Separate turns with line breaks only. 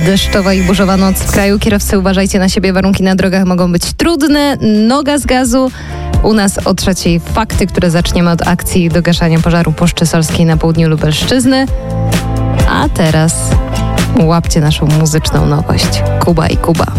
deszczowa i burzowa noc w kraju. Kierowcy, uważajcie na siebie, warunki na drogach mogą być trudne. Noga z gazu. U nas o 3:00 fakty, które zaczniemy od akcji do gaszania pożaru Puszczy Solskiej na południu Lubelszczyzny. A teraz łapcie naszą muzyczną nowość. Kuba i Kuba.